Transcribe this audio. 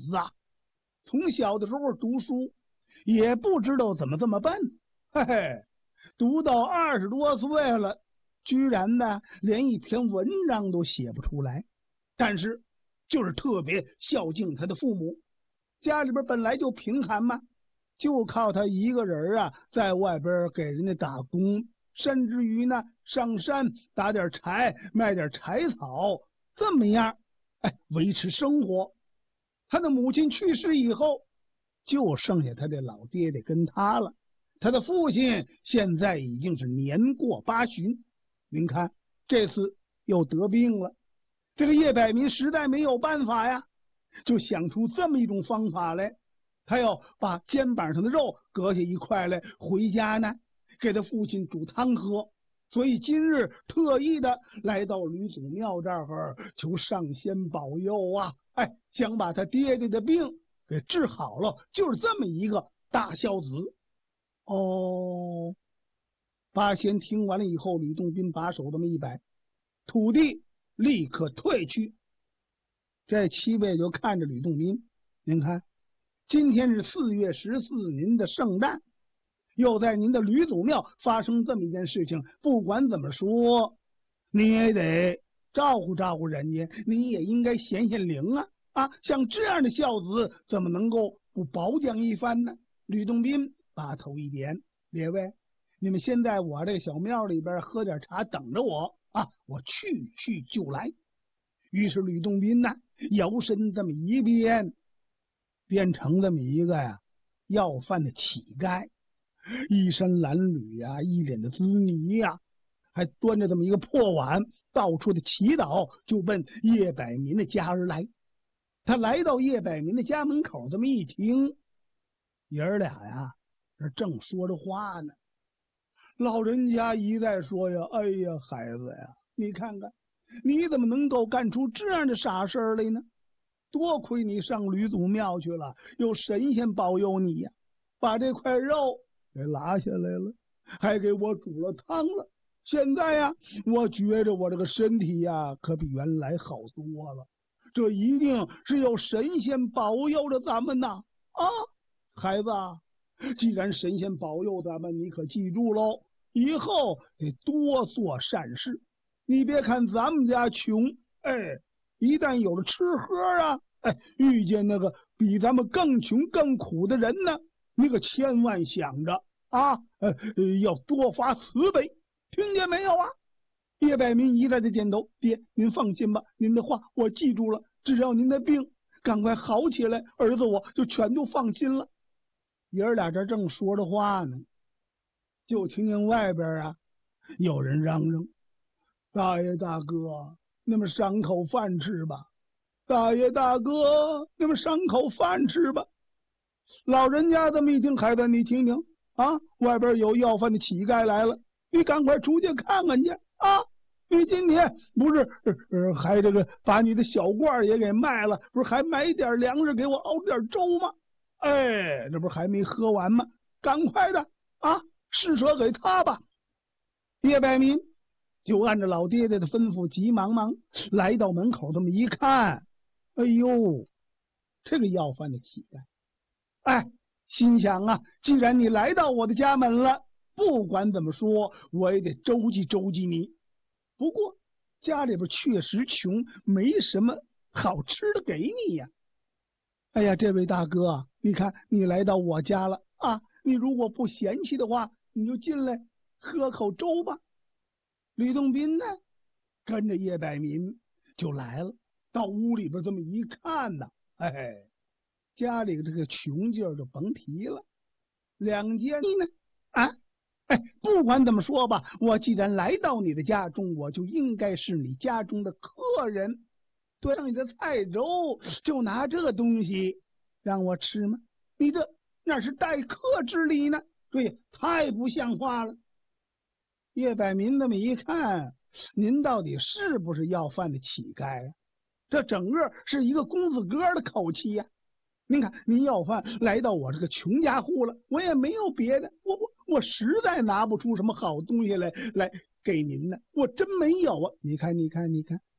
啊，从小的时候读书也不知道怎么这么笨，嘿嘿，读到20多岁了，居然呢连一篇文章都写不出来。但是就是特别孝敬他的父母，家里边本来就贫寒嘛，就靠他一个人啊，在外边给人家打工，甚至于呢上山打点柴，卖点柴草，这么样维持生活。他的母亲去世以后，就剩下他的老爹爹跟他了。他的父亲现在已经是年过80，您看这次又得病了。这个叶百民实在没有办法呀，就想出这么一种方法来，他要把肩膀上的肉割下一块来，回家呢给他父亲煮汤喝。所以今日特意的来到吕祖庙这儿，求上仙保佑啊！想把他爹爹的病给治好了，就是这么一个大孝子。哦，八仙听完了以后，吕洞宾把手这么一摆，土地立刻退去。这7位就看着吕洞宾，您看，今天是4月14，您的圣诞，又在您的吕祖庙发生这么一件事情，不管怎么说，你也得照顾照顾人家，你也应该显显灵啊！像这样的孝子，怎么能够不褒奖一番呢？吕洞宾把头一点，列位，你们先在我这个小庙里边喝点茶，等着我啊！我去就来。于是吕洞宾呢，摇身这么一变，变成这么一个要饭的乞丐，衣衫褴褛呀，一脸的滋泥呀，还端着这么一个破碗，到处的祈祷，就奔叶百民的家而来。他来到叶百民的家门口，这么一听，爷儿俩呀，这正说着话呢。老人家一再说呀：“哎呀，孩子呀，你看看，你怎么能够干出这样的傻事来呢？多亏你上吕祖庙去了，有神仙保佑你呀，把这块肉给拿下来了，还给我煮了汤了。现在呀，我觉着我这个身体呀，可比原来好多了。这一定是有神仙保佑着咱们呐！孩子，既然神仙保佑咱们，你可记住喽，以后得多做善事。你别看咱们家穷，一旦有了吃喝遇见那个比咱们更穷更苦的人呢，你可千万想着要多发慈悲，听见没有啊？叶百民一再的点头，爹，您放心吧，您的话我记住了，只要您的病赶快好起来，儿子我就全都放心了。爷儿俩这正说着话呢，就听见外边有人嚷嚷：“大爷大哥，你们赏口饭吃吧！大爷大哥，你们赏口饭吃吧！”老人家这么一听，孩子你听听外边有要饭的乞丐来了，你赶快出去看看去啊！你今天不是还这个把你的小罐也给卖了，不是还买点粮食给我熬点粥吗？这不是还没喝完吗？赶快的施舍给他吧。叶百民就按照老爹爹的吩咐，急忙忙来到门口，这么一看，哎呦，这个要饭的乞丐，心想既然你来到我的家门了，不管怎么说，我也得周济周济你。不过家里边确实穷，没什么好吃的给你呀。哎呀，这位大哥，你看你来到我家了你如果不嫌弃的话，你就进来喝口粥吧。吕洞宾呢，跟着叶百民就来了，到屋里边这么一看呢，家里这个穷劲儿就甭提了。两间呢不管怎么说吧，我既然来到你的家中，我就应该是你家中的客人。端上你的菜粥，就拿这东西让我吃吗？你这哪是待客之礼呢？对，太不像话了。叶百民那么一看，您到底是不是要饭的乞丐这整个是一个公子哥的口气呀。您看，您要饭来到我这个穷家户了，我也没有别的，我实在拿不出什么好东西来给您呢，我真没有你看，